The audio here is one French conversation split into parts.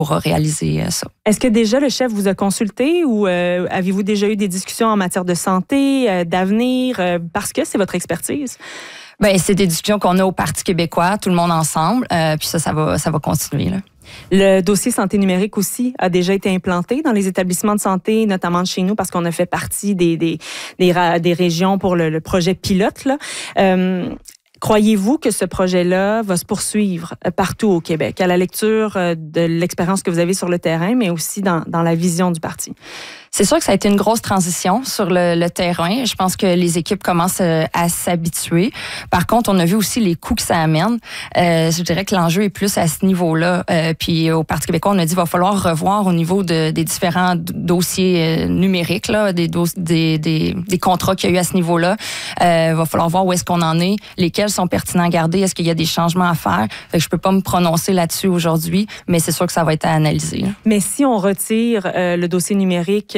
pourra réaliser ça. Est-ce que déjà le chef vous a consulté ou avez-vous déjà eu des discussions en matière de santé, d'avenir, parce que c'est votre expertise? Ben, c'est des discussions qu'on a au Parti québécois, tout le monde ensemble, puis ça va continuer, là. Le dossier santé numérique aussi a déjà été implanté dans les établissements de santé, notamment de chez nous, parce qu'on a fait partie des régions pour le projet pilote, là. Croyez-vous que ce projet-là va se poursuivre partout au Québec, à la lecture de l'expérience que vous avez sur le terrain, mais aussi dans la vision du parti? C'est sûr que ça a été une grosse transition sur le terrain. Je pense que les équipes commencent à s'habituer. Par contre, on a vu aussi les coûts que ça amène. Je dirais que l'enjeu est plus à ce niveau-là. Puis au Parti québécois, on a dit qu'il va falloir revoir au niveau des différents dossiers numériques, là, des contrats qu'il y a eu à ce niveau-là. Va falloir voir où est-ce qu'on en est, lesquels sont pertinents à garder, est-ce qu'il y a des changements à faire. Fait que je peux pas me prononcer là-dessus aujourd'hui, mais c'est sûr que ça va être à analyser. Mais si on retire le dossier numérique,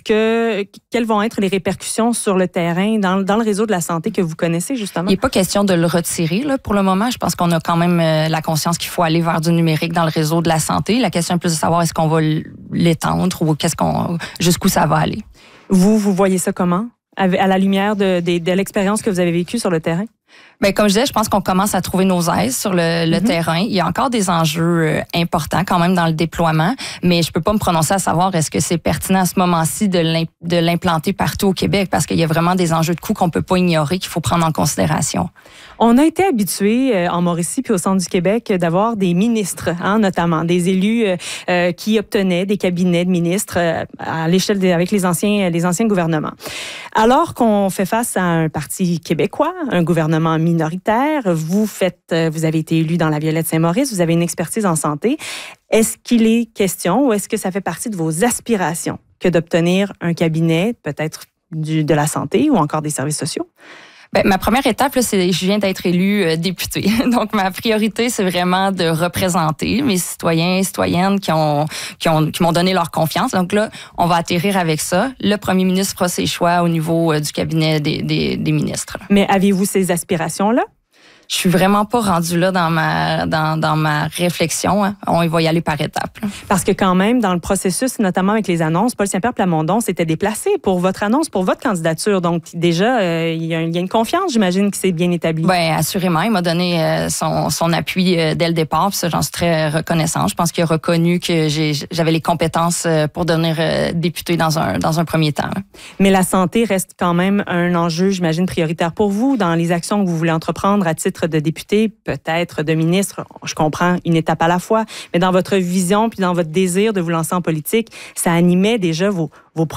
quelles vont être les répercussions sur le terrain, dans le réseau de la santé que vous connaissez, justement? Il n'est pas question de le retirer là, pour le moment. Je pense qu'on a quand même la conscience qu'il faut aller vers du numérique dans le réseau de la santé. La question est plus de savoir est-ce qu'on va l'étendre ou jusqu'où ça va aller. Vous voyez ça comment? À la lumière de l'expérience que vous avez vécue sur le terrain? Bien, comme je disais, je pense qu'on commence à trouver nos aises sur le terrain. Il y a encore des enjeux importants quand même dans le déploiement, mais je peux pas me prononcer à savoir est-ce que c'est pertinent à ce moment-ci de l'implanter partout au Québec parce qu'il y a vraiment des enjeux de coûts qu'on peut pas ignorer, qu'il faut prendre en considération. On a été habitués en Mauricie puis au centre du Québec d'avoir des ministres, notamment des élus qui obtenaient des cabinets de ministres à l'échelle avec les anciens gouvernements. Alors qu'on fait face à un parti québécois, un gouvernement minoritaire, vous avez été élu dans la Violette-Saint-Maurice, vous avez une expertise en santé. Est-ce qu'il est question ou est-ce que ça fait partie de vos aspirations que d'obtenir un cabinet, peut-être de la santé ou encore des services sociaux? Ben, ma première étape, là, je viens d'être élue députée. Donc, ma priorité, c'est vraiment de représenter mes citoyens et citoyennes qui m'ont donné leur confiance. Donc là, on va atterrir avec ça. Le premier ministre fera ses choix au niveau du cabinet des ministres. Mais avez-vous ces aspirations-là? Je suis vraiment pas rendue là dans ma réflexion. Hein. On va y aller par étapes. Là. Parce que quand même, dans le processus, notamment avec les annonces, Paul Saint-Pierre Plamondon s'était déplacé pour votre annonce, pour votre candidature. Donc déjà, il y a une confiance, j'imagine, qui s'est bien établie. Bien, assurément. Il m'a donné son appui dès le départ. Puis ça, j'en suis très reconnaissante. Je pense qu'il a reconnu que j'avais les compétences pour devenir députée dans un premier temps. Là. Mais la santé reste quand même un enjeu, j'imagine, prioritaire pour vous dans les actions que vous voulez entreprendre à titre de député, peut-être de ministre, je comprends, une étape à la fois, mais dans votre vision puis dans votre désir de vous lancer en politique, ça animait déjà vos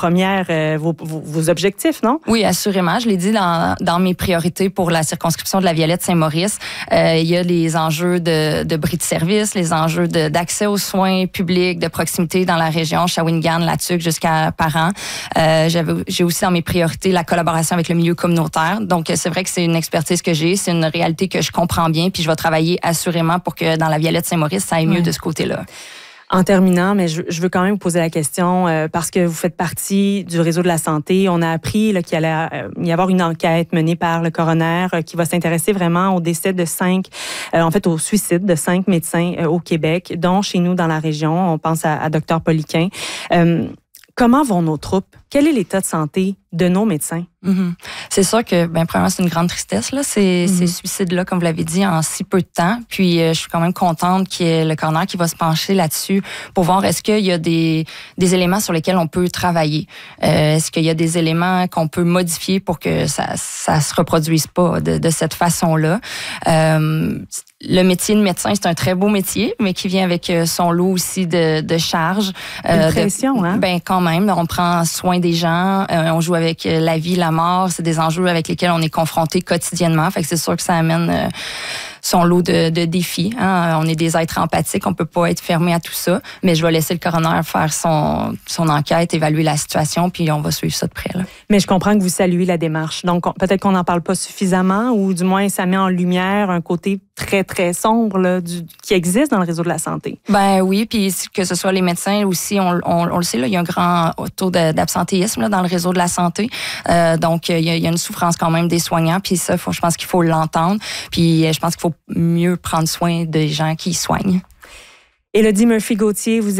objectifs, non? Oui, assurément. Je l'ai dit dans mes priorités pour la circonscription de la Violette-Saint-Maurice. Il y a les enjeux de bris de service, les enjeux d'accès aux soins publics, de proximité dans la région, Shawinigan, Latuc, jusqu'à Parent. J'ai aussi dans mes priorités la collaboration avec le milieu communautaire. Donc, c'est vrai que c'est une expertise que j'ai, c'est une réalité que je comprends bien, puis je vais travailler assurément pour que dans la Violette-Saint-Maurice, ça aille mieux de ce côté-là. En terminant, mais je veux quand même vous poser la question parce que vous faites partie du réseau de la santé. On a appris qu'il allait y avoir une enquête menée par le coroner qui va s'intéresser vraiment au décès de 5, au suicide de 5 médecins au Québec, dont chez nous dans la région. On pense à Dr Poliquin. Comment vont nos troupes? Quel est l'état de santé de nos médecins? Mm-hmm. C'est sûr que, premièrement, c'est une grande tristesse, là, ces suicides-là, comme vous l'avez dit, en si peu de temps. Puis, je suis quand même contente qu'il y ait le coroner qui va se pencher là-dessus pour voir est-ce qu'il y a des éléments sur lesquels on peut travailler. Est-ce qu'il y a des éléments qu'on peut modifier pour que ça se reproduise pas de cette façon-là. Le métier de médecin, c'est un très beau métier, mais qui vient avec son lot aussi de charges. Une pression, hein? Quand même, on prend soin des gens, on joue avec la vie, la mort, c'est des enjeux avec lesquels on est confronté quotidiennement. Fait que c'est sûr que ça amène son lot de défis. Hein. On est des êtres empathiques, on peut pas être fermé à tout ça, mais je vais laisser le coroner faire son enquête, évaluer la situation, puis on va suivre ça de près. Là. Mais je comprends que vous saluez la démarche. Donc, peut-être qu'on n'en parle pas suffisamment, ou du moins, ça met en lumière un côté très, très sombre là, qui existe dans le réseau de la santé. Oui, puis que ce soit les médecins aussi, on le sait, là, il y a un grand taux d'absentéisme là, dans le réseau de la santé. Donc, il y a une souffrance quand même des soignants, puis ça, je pense qu'il faut l'entendre. Puis je pense qu'il faut mieux prendre soin des gens qui soignent. Élodie Murphy-Gauthier, vous